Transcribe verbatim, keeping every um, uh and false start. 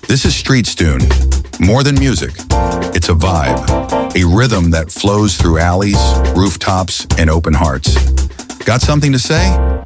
This is Street Stune. More than music, it's a vibe, a rhythm that flows through alleys, rooftops, and open hearts. Got something to say?